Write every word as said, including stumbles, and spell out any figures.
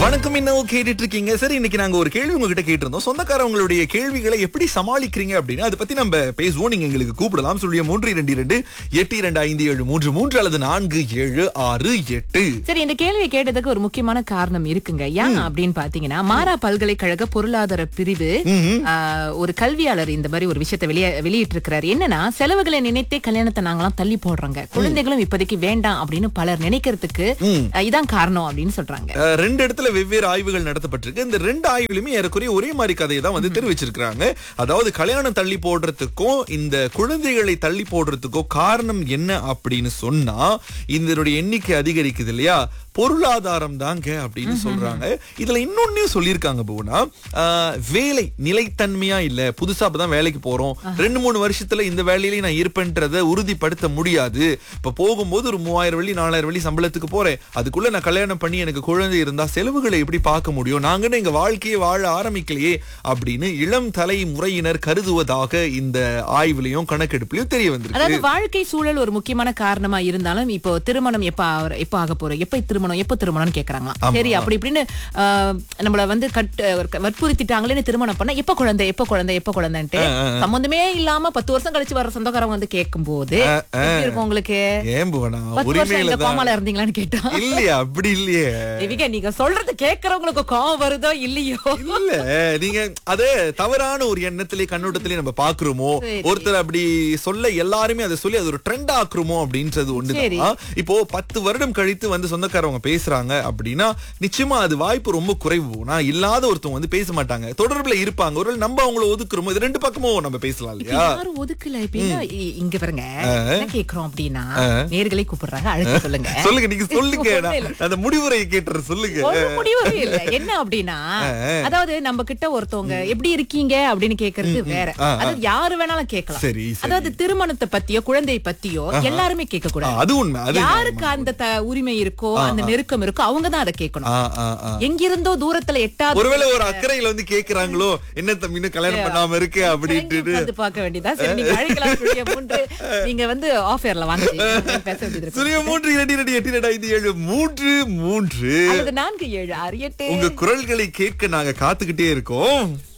வணக்கம். இன்னும் கேட்டுட்டு இருக்கீங்க. சரி, இன்னைக்கு நாங்க ஒரு கேள்வி உங்ககிட்ட கேட்டிருந்தோம். சொந்தக்காரவங்களுடைய கேள்விகளை எப்படி சமாளிக்கிறீங்க அப்படின்னு அதை பத்தி நம்ம பேசுவோம். நீங்க எங்களுக்கு கூப்பிடலாம். சொல்லிய மூன்று இரண்டு இரண்டு எட்டு இரண்டு ஐந்து ஏழு மூன்று மூன்று அல்லது நான்கு ஏழு ஆறு எட்டு. சரி, இந்த கேள்வியை கேட்டதுக்கு ஒரு முக்கியமான காரணம் இருக்குங்க. ஏன் அப்படின்னு பாத்தீங்கன்னா, மாரா பல்கலைக்கழக பொருளாதார பிரிவு ஆஹ், ஒரு கல்வியாளர் இந்த மாதிரி ஒரு விஷயத்தை வெளியே வெளியிட்டு இருக்கிறாரு. என்னன்னா, செலவுகளை நினைத்தே கல்யாணத்தை நாங்களாம் தள்ளி போடுறாங்க, குழந்தைகளும் இப்போதைக்கு வேண்டாம் அப்படின்னு பலர் நினைக்கிறதுக்கு அஹ், இதான் காரணம் அப்படின்னு சொல்றாங்க. அஹ், ரெண்டு இடத்துல வெவ்வேறு ஆய்வுகள் நடத்தப்பட்டிருக்கு. இந்த ரெண்டு ஆய்வுகளுமே ஏறக்குறைய ஒரே மாதிரி கதையை தான் வந்து தெரிவிச்சிருக்காங்க. அதாவது கல்யாணம் தள்ளி போடுறதுக்கும் இந்த குழந்தைகளை தள்ளி போடுறதுக்கும் காரணம் என்ன அப்படின்னு சொன்னா, இதனுடைய எண்ணிக்கை அதிகரிக்குது இல்லையா, பொருளாதாரம் தாங்க அப்படின்னு சொல்றாங்க. இதுல இன்னொன்னு சொல்லியிருக்காங்க போனா, வேலை நிலைத்தன்மையா இல்ல, புதுசா அப்பதான் வேலைக்கு போறோம், ரெண்டு மூணு வருஷத்துல இந்த வேலையிலேயே நான் இருப்பேன்றத உறுதிப்படுத்த முடியாது. இப்ப போகும்போது ஒரு மூவாயிரம் வெள்ளி நாலாயிரம் வெள்ளி சம்பளத்துக்கு போறேன், அதுக்குள்ள நான் கல்யாணம் பண்ணி எனக்கு குழந்தை இருந்தா செலவுகளை எப்படி பார்க்க முடியும், நாங்கன்னு எங்க வாழ்க்கையை வாழ ஆரம்பிக்கலையே அப்படின்னு இளம் தலைமுறையினர் கருதுவதாக இந்த ஆய்வுலயும் கணக்கெடுப்புலயும் தெரிய வந்திருக்கு. அதாவது வாழ்க்கை சூழல் ஒரு முக்கியமான காரணமா இருந்தாலும், இப்போ திருமணம் எப்ப ஆகுற- எப்ப ஆக போறோம், எப்ப திருமணம் எப்ப திருமணம்னு கேக்குறாங்க. சரி, அப்படி இப்படின்னு ஆஹ், நம்மள வந்து கட்டு வற்புறுத்திட்டாங்களேன்னு திருமணம் பண்ண எப்ப குழந்தை எப்ப குழந்தை எப்ப குழந்தைன்ட்டு சம்பந்தமே இல்லாம பத்து வருஷம் கழிச்சு வர சொந்தக்காரங்க வந்து கேட்கும் போது எப்படி இருக்கும் உங்களுக்கு? ஏன் போனா பத்து வருஷம் எங்க உரிமையில கோமால இருந்தீங்களான்னு கேட்டா, இல்லையா? அப்படி இல்லையே. தேவிகா, நீங்க சொல்றது கேக்குறவங்களுக்கு கோவம் வருதோ இல்லையோ? இல்ல, நீங்க அது தவறான ஒரு எண்ணத்திலே கண்ணோட்டத்திலே நம்ம பாக்குறோமோ, சரி. ஒருத்தர் அப்படி சொல்ல எல்லாருமே அதை சொல்லி அது ஒரு ட்ரெண்ட் ஆக்குறோமோ அப்படின்றது சரி. ஒண்ணுதான். இப்போ பத்து வருடம் கழித்து வந்து சொந்தக்காரவங்க பேசுறாங்க அப்படின்னா நிச்சயமா அது வாய்ப்பு ரொம்ப குறைவு. நான் இல்லாத ஒருத்தவங்க வந்து பேச மாட்டாங்க, தொடர்புல இருப்பாங்க. ஒரு நம்ம அவங்கள ஒதுக்குறோமோ, இது ரெண்டு பக்கமும் நம்ம பேசலாம் இப்ப இல்லையா? யாரும் ஒதுக்கல. இப்ப என்ன- இ- இங்க பாருங்க, என்ன கேக்குறோம் அப்படின்னா, நேர்களை கூப்பிடுறாங்க, அழைச்சு சொல்லுங்க. சொல்லுங்க, நீங்க சொல்லுங்க. ஒண்ணும் நான் இல்ல. அந்த முடிவுரையை கேட்டுற சொல்லுங்க. ஒரு முடிவே இல்ல. என்ன அப்படின்னா, அதாவது நம்ம கிட்ட ஒருத்தவங்க எப்படி இருக்கீங்க அப்படின்னு கேக்குறது வேற. அதாவது யாரு வேணாலும் கேட்கலாம். சரி, சரி. அதாவது திருமணத்தை பத்தியோ குழந்தை பத்தியோ எல்லாருமே கேட்க ஆ, கூடாது. அது உண்மை. அது யாருக்கு அந்த த- உரிமை இருக்கோ, அந்த நெருக்கம் இருக்கோ, அவங்க தான் அதை கேட்கணும். ஆ, ஆ, ஆ. எங்கிருந்தோ தூரத்துல எட்டாவது ஒருவேளை ஒரு அக்கறையில வந்து கேக்குறாங்களோ, என்ன தம்பி இன்னும் கல்யாணம் பண்ணாம இருக்கு அப்படின்ட்டு உட்கார்ந்து பார்க்க வேண்டியதா. சரி, நீங்க அழைக்கலாம். சுழியம் மூன்று. நீங்க வந்து ஆஃப் ஏர்ல வாங்க, பேச வேண்டியது இருக்கு. சுழியம் மூன்று இரண்டு இரண்டு எட்டு இரண்டு ஐந்து ஏழு மூன்று மூன்று. அல்லது நான்கு ஏழு ஆறு எட்டு. உங்க குரல்களை கேட்க நாங்க காத்துக்கிட்டே இருக்கோம்.